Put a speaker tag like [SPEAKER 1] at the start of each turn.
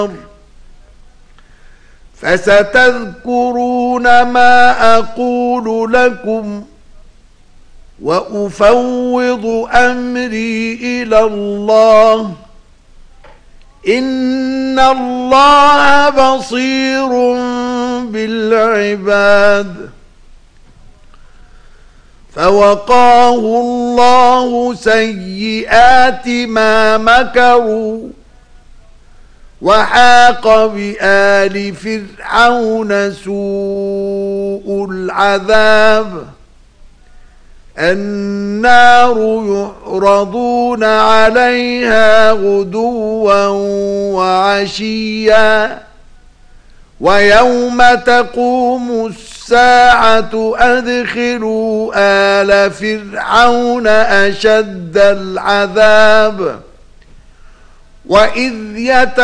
[SPEAKER 1] فستذكرون ما أقول لكم وأفوض أمري إلى الله إن الله بصير بالعباد. فوقاه الله سيئات ما مكروا وحاق بآل فرعون سوء العذاب النار يعرضون عليها غدوا وعشيا ويوم تقوم الساعة أدخلوا آل فرعون أشد العذاب وإذ